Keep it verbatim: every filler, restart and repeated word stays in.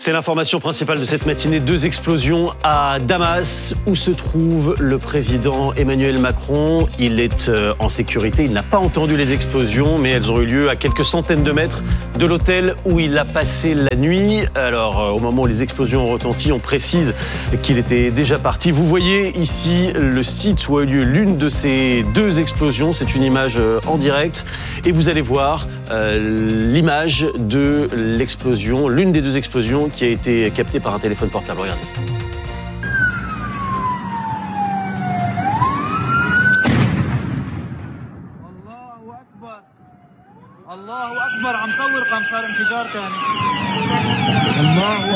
C'est l'information principale de cette matinée. Deux explosions à Damas, où se trouve le président Emmanuel Macron. Il est en sécurité, il n'a pas entendu les explosions, mais elles ont eu lieu à quelques centaines de mètres de l'hôtel où il a passé la nuit. Alors, au moment où les explosions ont retenti, on précise qu'il était déjà parti. Vous voyez ici le site où a eu lieu l'une de ces deux explosions. C'est une image en direct. Et vous allez voir euh, l'image de l'explosion, l'une des deux explosions qui a été captée par un téléphone portable. Regardez. الله أكبر عم صور قام صار انفجار ثاني الله